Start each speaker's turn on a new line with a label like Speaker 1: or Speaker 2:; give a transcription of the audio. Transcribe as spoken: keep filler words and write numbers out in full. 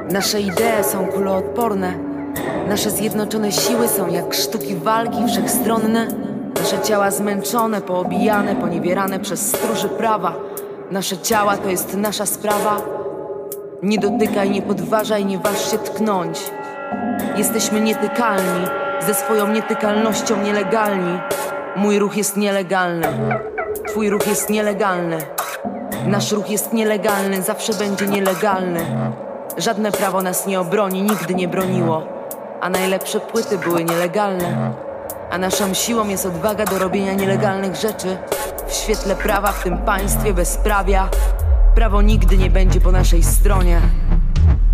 Speaker 1: Nasze idee są kuloodporne. Nasze zjednoczone siły są jak sztuki walki wszechstronne. Nasze ciała zmęczone, poobijane, poniewierane przez stróży prawa. Nasze ciała to jest nasza sprawa. Nie dotykaj, nie podważaj, nie waż się tknąć. Jesteśmy nietykalni, ze swoją nietykalnością nielegalni. Mój ruch jest nielegalny, twój ruch jest nielegalny. Nasz ruch jest nielegalny, zawsze będzie nielegalny. Żadne prawo nas nie obroni, nigdy nie broniło. A najlepsze płyty były nielegalne. A naszą siłą jest odwaga do robienia nielegalnych rzeczy. W świetle prawa w tym państwie bezprawia. Prawo nigdy nie będzie po naszej stronie.